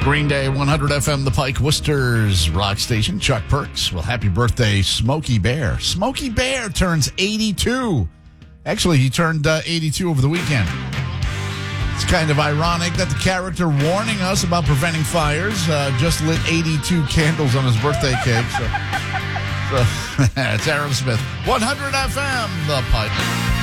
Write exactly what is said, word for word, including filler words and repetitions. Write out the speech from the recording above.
Green Day, one hundred F M, The Pike, Worcester's rock station. Chuck Perks. Well, happy birthday, Smokey Bear. Smokey Bear turns eighty-two. Actually, he turned uh, eighty-two over the weekend. It's kind of ironic that the character warning us about preventing fires uh, just lit eighty-two candles on his birthday cake. So, so it's Aerosmith. one hundred F M, The Pike.